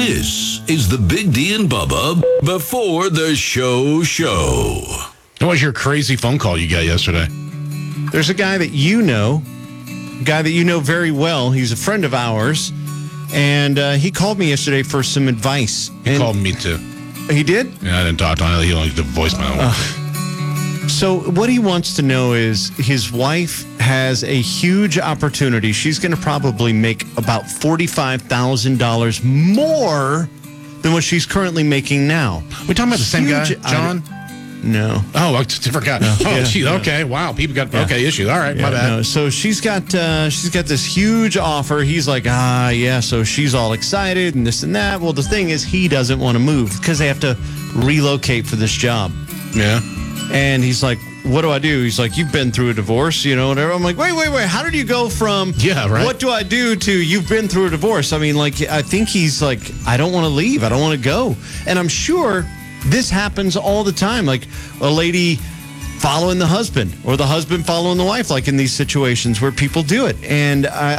This is the Big D and Bubba before the show. What was your crazy phone call you got yesterday? There's a guy that you know very well. He's a friend of ours, and he called me yesterday for some advice. He called me too. He did? Yeah, I didn't talk to him. He only did the voicemail. So what he wants to know is his wife has a huge opportunity. She's going to probably make about $45,000 more than what she's currently making now. We talking about the same guy, John? No. Oh, I forgot. Gee, okay. Wow, people got issues. All right, my bad. No. So she's got this huge offer. He's like, so she's all excited and this and that. Well, the thing is, he doesn't want to move because they have to relocate for this job. Yeah. And he's like, what do I do? He's like, you've been through a divorce, whatever. I'm like, wait. How did you go from, what do I do to you've been through a divorce? I mean, I think he's like, I don't want to leave. I don't want to go. And I'm sure this happens all the time. Like a lady following the husband or the husband following the wife, like in these situations where people do it. And